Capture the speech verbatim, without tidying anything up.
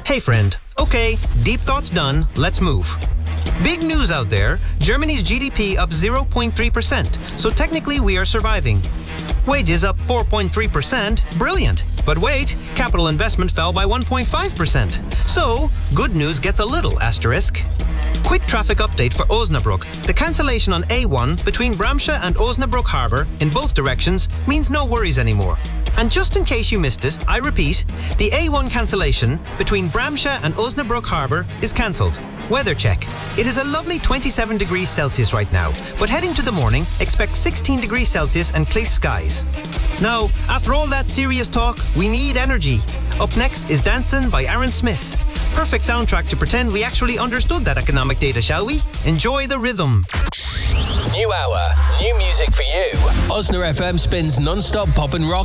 Hey friend, okay, deep thoughts done, let's move. Big news out there, Germany's G D P up zero point three percent, so technically we are surviving. Wages up four point three percent, brilliant. But wait, capital investment fell by one point five percent. So, good news gets a little asterisk. Quick traffic update for Osnabrück. The cancellation on A one between Bramsche and Osnabrück Harbour in both directions means no worries anymore. And just in case you missed it, I repeat, the A one cancellation between Bramsche and Osnabrück Harbour is cancelled. Weather check. It is a lovely twenty-seven degrees Celsius right now, but heading to the morning, expect sixteen degrees Celsius and clear skies. Now, after all that serious talk, we need energy. Up next is Dancin' by Aaron Smith. Perfect soundtrack to pretend we actually understood that economic data, shall we? Enjoy the rhythm. New hour, new music for you. Osna F M spins non-stop pop and rock